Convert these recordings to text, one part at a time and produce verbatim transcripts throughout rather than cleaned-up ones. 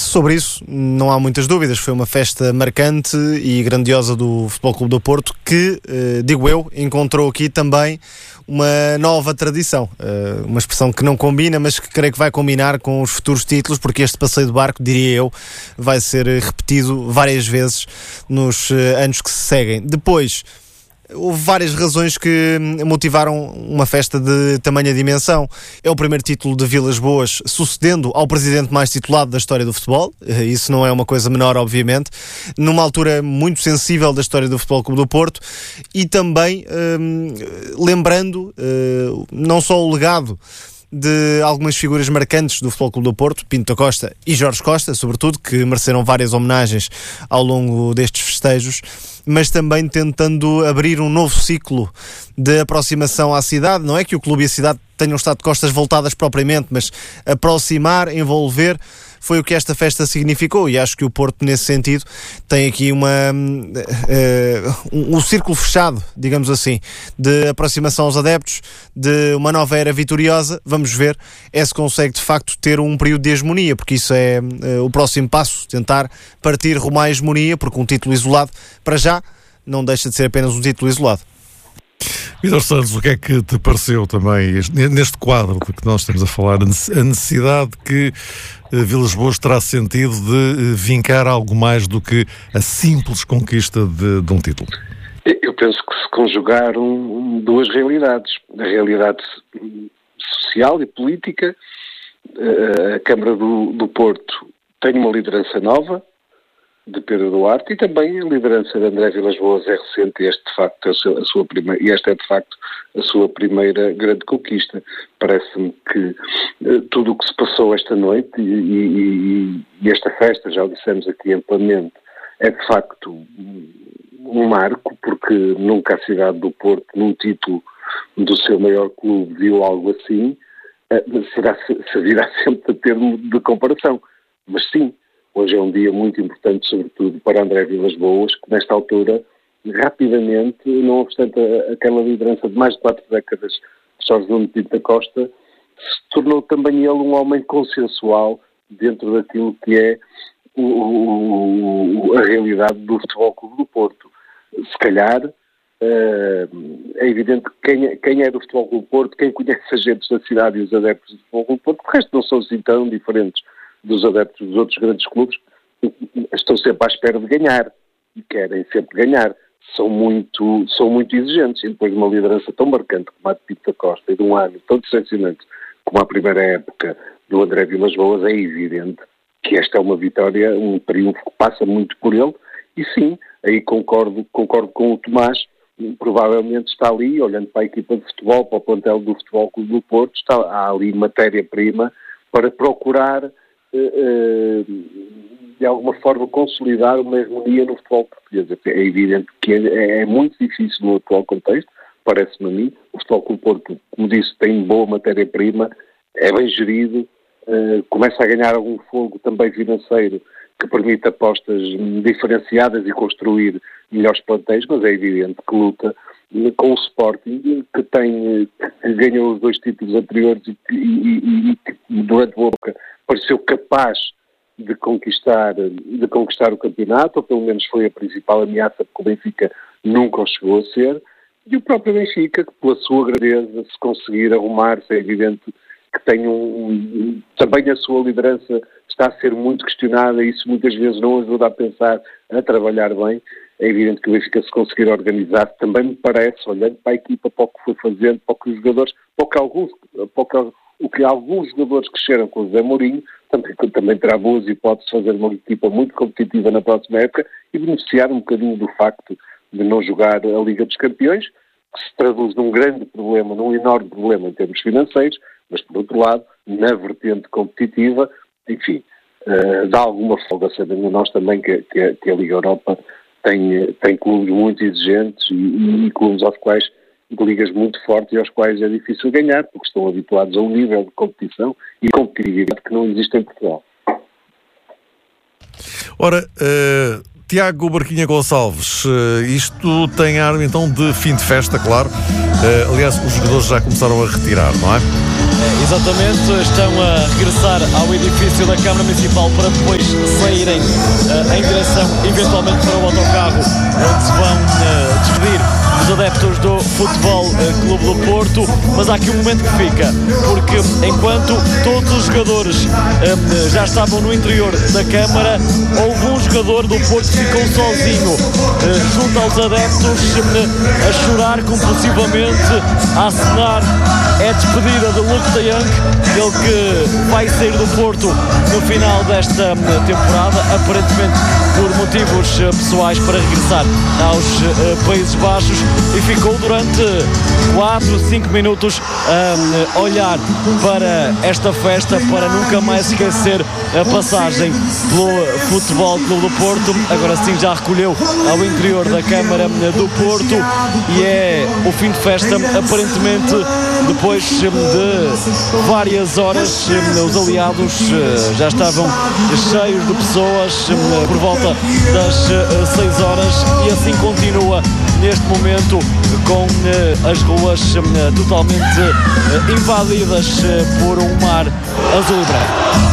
Sobre isso não há muitas dúvidas. Foi uma festa marcante e grandiosa do Futebol Clube do Porto que, eh, digo eu, encontrou aqui também uma nova tradição. Uh, uma expressão que não combina, mas que creio que vai combinar com os futuros títulos, porque este passeio de barco, diria eu, vai ser repetido várias vezes nos uh, anos que se seguem. Depois, houve várias razões que motivaram uma festa de tamanha dimensão. É o primeiro título de Vilas Boas, sucedendo ao presidente mais titulado da história do futebol. Isso não é uma coisa menor, obviamente. Numa altura muito sensível da história do Futebol Clube do Porto. E também hum, lembrando hum, não só o legado de algumas figuras marcantes do Futebol Clube do Porto, Pinto da Costa e Jorge Costa, sobretudo, que mereceram várias homenagens ao longo destes festejos, mas também tentando abrir um novo ciclo de aproximação à cidade. Não é que o clube e a cidade tenham estado de costas voltadas propriamente, mas aproximar, envolver, foi o que esta festa significou, e acho que o Porto, nesse sentido, tem aqui uma uh, um, um círculo fechado, digamos assim, de aproximação aos adeptos, de uma nova era vitoriosa. Vamos ver é se consegue de facto ter um período de hegemonia, porque isso é uh, o próximo passo, tentar partir rumo à hegemonia, porque um título isolado, para já, não deixa de ser apenas um título isolado. Vítor Santos, o que é que te pareceu também neste quadro de que nós estamos a falar, a necessidade que uh, Vilas Boas terá sentido de uh, vincar algo mais do que a simples conquista de, de um título? Eu penso que se conjugaram duas realidades. A realidade social e política. A Câmara do, do Porto tem uma liderança nova, de Pedro Duarte, e também a liderança de André Vilas Boas é recente, e este, de facto, a sua primeira, e esta é de facto a sua primeira grande conquista. Parece-me que uh, tudo o que se passou esta noite e, e, e esta festa, já o dissemos aqui amplamente, é de facto um marco, porque nunca a cidade do Porto, num título do seu maior clube, viu algo assim. Uh, será, servirá sempre a termo de comparação, mas sim, hoje é um dia muito importante, sobretudo para André Vilas Boas, que nesta altura, rapidamente, não obstante aquela liderança de mais de quatro décadas de Jorge Nuno Pinto da Costa, se tornou também ele um homem consensual dentro daquilo que é o, o, a realidade do Futebol Clube do Porto. Se calhar, é evidente que quem, quem é do Futebol Clube do Porto, quem conhece os agentes da cidade e os adeptos do Futebol Clube do Porto, de resto não são assim tão diferentes dos adeptos dos outros grandes clubes, estão sempre à espera de ganhar e querem sempre ganhar. São muito, são muito exigentes, e depois de uma liderança tão marcante como a de Pinto da Costa e de um ano tão decepcionante como a primeira época do André Vilas Boas, é evidente que esta é uma vitória, um triunfo que passa muito por ele. E sim, aí concordo, concordo com o Tomás, provavelmente está ali, olhando para a equipa de futebol, para o plantel do Futebol Clube do Porto, está, há ali matéria-prima para procurar de alguma forma consolidar uma hegemonia no futebol português. É evidente que é, é muito difícil no atual contexto, parece-me a mim. O Futebol Clube do Porto, como disse, tem boa matéria-prima, é bem gerido, uh, começa a ganhar algum fogo também financeiro que permite apostas diferenciadas e construir melhores plantéis, mas é evidente que luta com o Sporting, que tem, que ganhou os dois títulos anteriores e que durante a época pareceu capaz de conquistar, de conquistar o campeonato, ou pelo menos foi a principal ameaça, porque o Benfica nunca o chegou a ser, e o próprio Benfica, que pela sua grandeza, se conseguir arrumar-se, é evidente que tem um, um, também a sua liderança está a ser muito questionada, e isso muitas vezes não ajuda a pensar, a trabalhar bem. É evidente que o Benfica, se conseguir organizar, também me parece, olhando para a equipa, para o que foi fazendo, para o que os jogadores, para o que alguns, para o que, o que alguns jogadores cresceram com o José Mourinho, também, também terá boas hipóteses de fazer uma equipa muito competitiva na próxima época e beneficiar um bocadinho do facto de não jogar a Liga dos Campeões, que se traduz num grande problema, num enorme problema em termos financeiros, mas por outro lado, na vertente competitiva, enfim, uh, dá alguma folga, sabendo nós também que, que, a, que a Liga Europa tem, tem clubes muito exigentes e, e clubes aos quais, de ligas muito fortes e aos quais é difícil ganhar, porque estão habituados a um nível de competição e competitividade que não existe em Portugal. Ora, uh, Tiago Barquinha Gonçalves, uh, isto tem ar então de fim de festa, claro. Uh, aliás, os jogadores já começaram a retirar, não é? Exatamente, estão a regressar ao edifício da Câmara Municipal para depois saírem uh, em direção eventualmente para o autocarro, onde se vão uh, despedir dos adeptos do Futebol uh, Clube do Porto. Mas há aqui um momento que fica, porque enquanto todos os jogadores uh, já estavam no interior da Câmara, houve um jogador do Porto que ficou sozinho uh, junto aos adeptos, uh, a chorar compulsivamente, a acenar. É a despedida de Luuk de Jong, ele que vai sair do Porto no final desta temporada, aparentemente por motivos pessoais, para regressar aos uh, Países Baixos, e ficou durante quatro, cinco minutos a um, olhar para esta festa, para nunca mais esquecer a passagem pelo Futebol Clube do Porto. Agora sim já recolheu ao interior da Câmara do Porto e é o fim de festa, aparentemente depois de várias horas. Os aliados já estavam cheios de pessoas por volta das seis horas e assim continua neste momento, com as ruas totalmente invadidas por um mar azul e branco.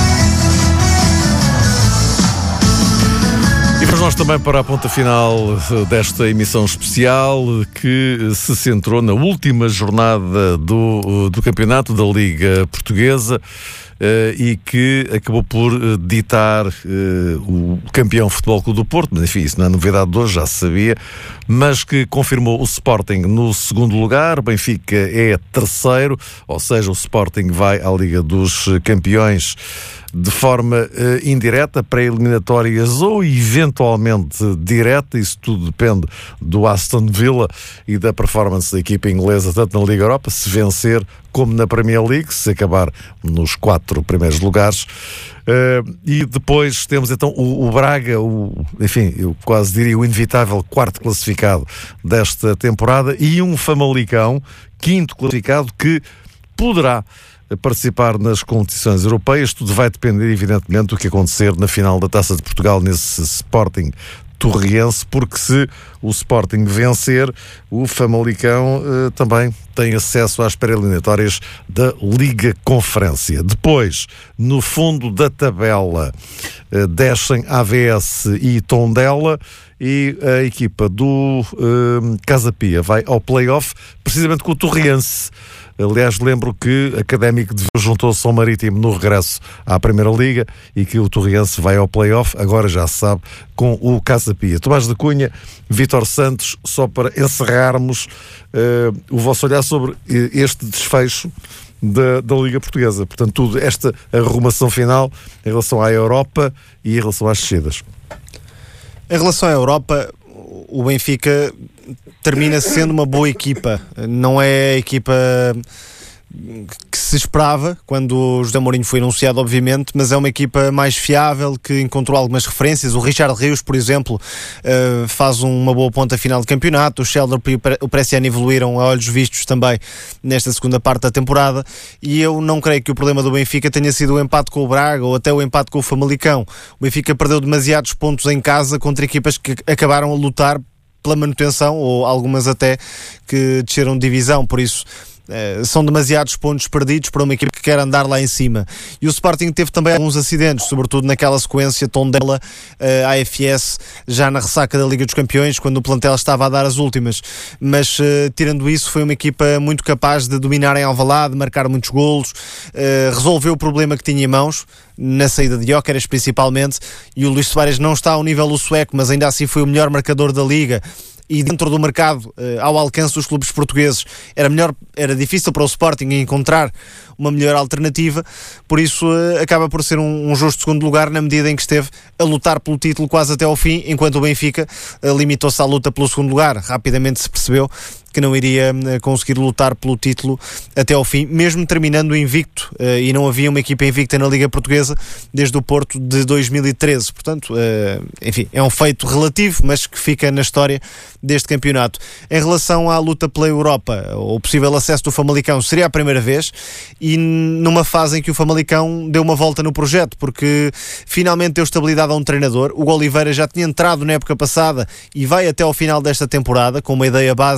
E vamos nós também para a ponta final desta emissão especial, que se centrou na última jornada do, do campeonato da Liga Portuguesa, Uh, e que acabou por uh, ditar uh, o campeão Futebol Clube do Porto, mas enfim, isso não é novidade de hoje, já se sabia, mas que confirmou o Sporting no segundo lugar. O Benfica é terceiro, ou seja, o Sporting vai à Liga dos Campeões de forma uh, indireta, pré-eliminatórias ou eventualmente direta. Isso tudo depende do Aston Villa e da performance da equipa inglesa, tanto na Liga Europa, se vencer, como na Premier League, se acabar nos quatro primeiros lugares. Uh, e depois temos então o, o Braga, o, enfim, eu quase diria o inevitável quarto classificado desta temporada, e um Famalicão, quinto classificado, que poderá participar nas competições europeias. Tudo vai depender, evidentemente, do que acontecer na final da Taça de Portugal nesse Sporting Torriense, porque se o Sporting vencer, o Famalicão uh, também tem acesso às pré-eliminatórias da Liga Conferência. Depois, no fundo da tabela, uh, descem A V S e Tondela, e a equipa do uh, Casa Pia vai ao play-off, precisamente com o Torriense. Aliás, lembro que Académico de Viseu juntou-se ao Marítimo no regresso à Primeira Liga e que o Torriense vai ao play-off, agora já se sabe, com o Casa Pia. Tomás da Cunha, Vítor Santos, só para encerrarmos uh, o vosso olhar sobre este desfecho da, da Liga Portuguesa. Portanto, tudo, esta arrumação final em relação à Europa e em relação às descidas. Em relação à Europa, o Benfica termina sendo uma boa equipa. Não é a equipa que se esperava quando o José Mourinho foi anunciado, obviamente, mas é uma equipa mais fiável, que encontrou algumas referências. O Richard Rios, por exemplo, uh, faz uma boa ponta final de campeonato. O Sheldon e o Preciano evoluíram a olhos vistos também nesta segunda parte da temporada, e eu não creio que o problema do Benfica tenha sido o empate com o Braga ou até o empate com o Famalicão. O Benfica perdeu demasiados pontos em casa contra equipas que acabaram a lutar pela manutenção, ou algumas até que desceram de divisão. Por isso Uh, são demasiados pontos perdidos para uma equipe que quer andar lá em cima. E o Sporting teve também alguns acidentes, sobretudo naquela sequência Tondela, uh, A F S, já na ressaca da Liga dos Campeões, quando o plantel estava a dar as últimas. Mas uh, tirando isso, foi uma equipa muito capaz de dominar em Alvalade, de marcar muitos golos, uh, resolveu o problema que tinha em mãos na saída de Gyökeres principalmente, e o Luís Soares não está ao nível do sueco, mas ainda assim foi o melhor marcador da Liga. E dentro do mercado, ao alcance dos clubes portugueses, era melhor, era difícil para o Sporting encontrar uma melhor alternativa. Por isso acaba por ser um, um justo segundo lugar, na medida em que esteve a lutar pelo título quase até ao fim, enquanto o Benfica limitou-se à luta pelo segundo lugar. Rapidamente se percebeu que não iria conseguir lutar pelo título até ao fim, mesmo terminando invicto, e não havia uma equipa invicta na Liga Portuguesa desde o Porto de dois mil e treze. Portanto, enfim, é um feito relativo, mas que fica na história deste campeonato. Em relação à luta pela Europa, o possível acesso do Famalicão seria a primeira vez, e numa fase em que o Famalicão deu uma volta no projeto, porque finalmente deu estabilidade a um treinador. O Oliveira já tinha entrado na época passada e vai até ao final desta temporada com uma ideia base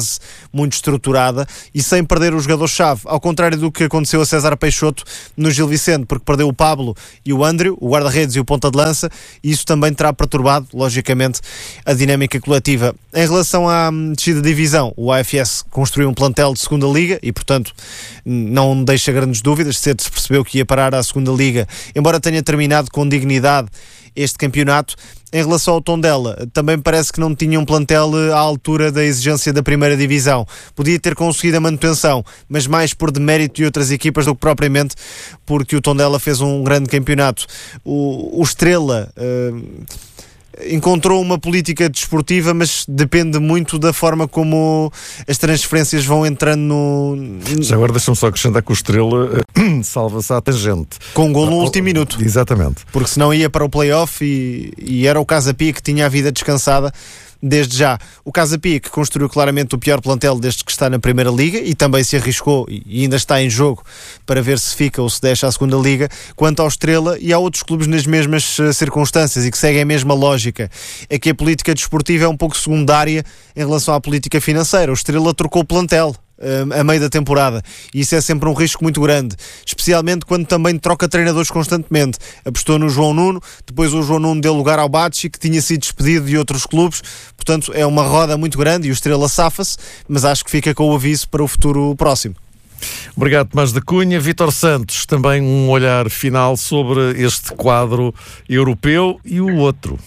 muito estruturada e sem perder o jogador-chave, ao contrário do que aconteceu a César Peixoto no Gil Vicente, porque perdeu o Pablo e o Andrew, o guarda-redes e o ponta de lança, e isso também terá perturbado, logicamente, a dinâmica coletiva. Em relação à descida de divisão, o A F S construiu um plantel de segunda liga e, portanto, não deixa grandes dúvidas. Cedo se percebeu que ia parar à segunda liga, embora tenha terminado com dignidade este campeonato. Em relação ao Tondela, também parece que não tinha um plantel à altura da exigência da primeira divisão. Podia ter conseguido a manutenção, mas mais por demérito de outras equipas do que propriamente porque o Tondela fez um grande campeonato. O, o Estrela uh, encontrou uma política desportiva, mas depende muito da forma como as transferências vão entrando no... Já agora deixa-me só acrescentar que o Estrela salva-se à tangente. Com um gol no último minuto. Exatamente. Porque senão ia para o play-off e, e era o Casa Pia que tinha a vida descansada desde já. O Casa Pia, que construiu claramente o pior plantel desde que está na Primeira Liga e também se arriscou e ainda está em jogo para ver se fica ou se deixa a Segunda Liga. Quanto ao Estrela, e há outros clubes nas mesmas uh, circunstâncias e que seguem a mesma lógica, é que a política desportiva é um pouco secundária em relação à política financeira. O Estrela trocou o plantel a meio da temporada e isso é sempre um risco muito grande, especialmente quando também troca treinadores constantemente. Apostou no João Nuno, depois o João Nuno deu lugar ao Bachi, que tinha sido despedido de outros clubes, portanto é uma roda muito grande e o Estrela safa-se, mas acho que fica com o aviso para o futuro próximo. Obrigado, Tomás da Cunha. Vítor Santos, também um olhar final sobre este quadro europeu e o outro.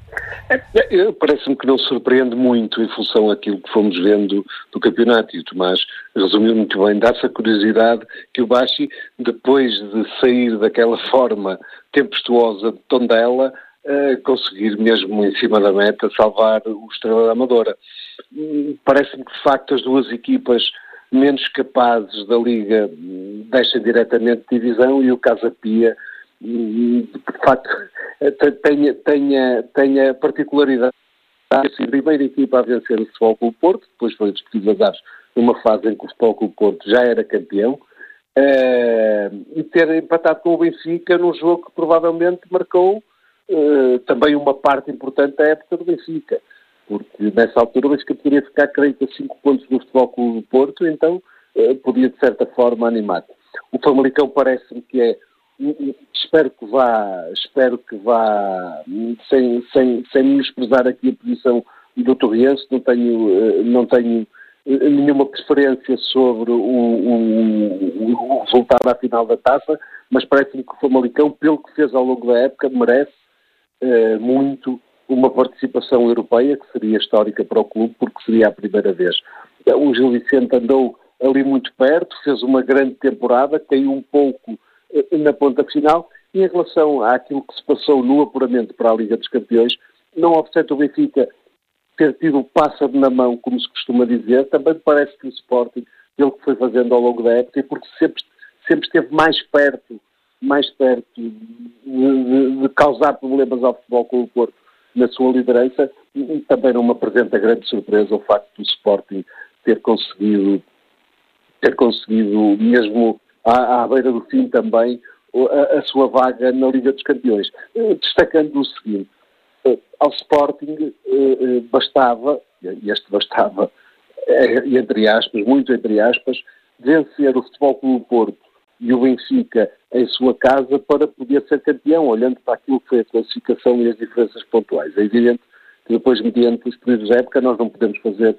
É, parece-me que não surpreende muito em função daquilo que fomos vendo do campeonato, e o Tomás resumiu muito bem. Dá-se a curiosidade que o Bachi, depois de sair daquela forma tempestuosa de Tondela, uh, conseguir mesmo em cima da meta salvar o Estrela da Amadora. Hum, parece-me que de facto as duas equipas menos capazes da Liga deixam diretamente divisão, e o Casa Pia de facto tenha, tenha, tenha particularidade de ser a primeira equipa a vencer o Futebol Clube Porto, depois foi despedido das aves numa fase em que o Futebol Clube Porto já era campeão, uh, e ter empatado com o Benfica num jogo que provavelmente marcou uh, também uma parte importante da época do Benfica, porque nessa altura o Benfica poderia ficar, creio que, a cinco pontos do Futebol Clube Porto, então uh, podia de certa forma animar. O Famalicão parece-me que é Espero que vá, espero que vá, sem, sem, sem menosprezar aqui a posição do Torriense, não tenho, não tenho nenhuma preferência sobre o, o, o resultado à final da taça, mas parece-me que o Famalicão, pelo que fez ao longo da época, merece eh, muito uma participação europeia, que seria histórica para o clube, porque seria a primeira vez. O Gil Vicente andou ali muito perto, fez uma grande temporada, caiu um pouco na ponta final, e em relação àquilo que se passou no apuramento para a Liga dos Campeões, não obstante o Benfica ter tido o pássaro na mão, como se costuma dizer, também parece que o Sporting, pelo que foi fazendo ao longo da época, e porque sempre, sempre esteve mais perto, mais perto de, de, de causar problemas ao Futebol Clube do Porto na sua liderança, também não me apresenta grande surpresa o facto do Sporting ter conseguido, ter conseguido mesmo À, à beira do fim também, a, a sua vaga na Liga dos Campeões. Destacando o seguinte, ao Sporting bastava, e este bastava, entre aspas, muito entre aspas, vencer o Futebol Clube do Porto e o Benfica em sua casa para poder ser campeão, olhando para aquilo que foi a classificação e as diferenças pontuais. É evidente que depois, mediante os períodos da época, nós não podemos fazer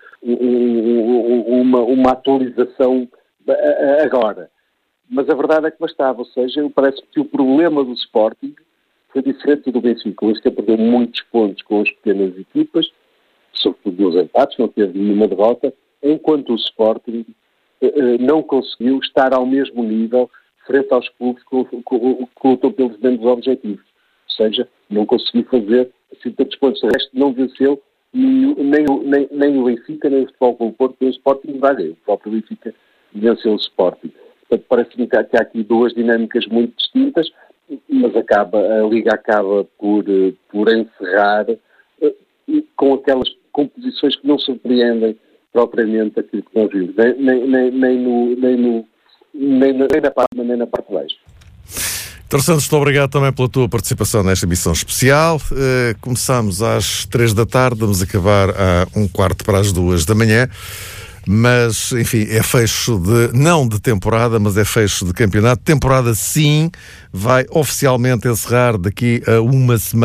uma, uma atualização agora. Mas a verdade é que bastava, ou seja, parece que o problema do Sporting foi diferente do Benfica. O Benfica perdeu muitos pontos com as pequenas equipas, sobretudo dos empates, não teve nenhuma derrota, enquanto o Sporting eh, não conseguiu estar ao mesmo nível frente aos clubes que, que, que lutam pelos mesmos objetivos. Ou seja, não conseguiu fazer assim tantos pontos. O resto não venceu nem, nem, nem o Benfica, nem o Futebol Clube do Porto, nem o Sporting vai. O próprio Benfica venceu o Sporting. Portanto, parece-me que há aqui duas dinâmicas muito distintas, mas acaba, a Liga acaba por, por encerrar com aquelas composições que não surpreendem propriamente aquilo que nós vimos, nem, nem, nem, nem, no, nem, no, nem, na, nem na parte nem na parte de baixo. Doutor Santos, muito obrigado também pela tua participação nesta emissão especial. Uh, começamos às três da tarde, vamos acabar a um quarto para as duas da manhã. mas, enfim, é fecho de, não de temporada, mas é fecho de campeonato. Temporada, sim, vai oficialmente encerrar daqui a uma semana.